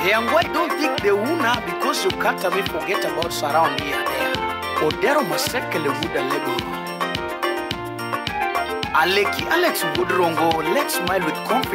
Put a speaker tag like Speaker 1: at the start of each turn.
Speaker 1: Young boy, don't think the una because you can't me forget about surround here there. Odero masekele wuda lego. Aleki Alex Woodrongo, let's smile with confidence.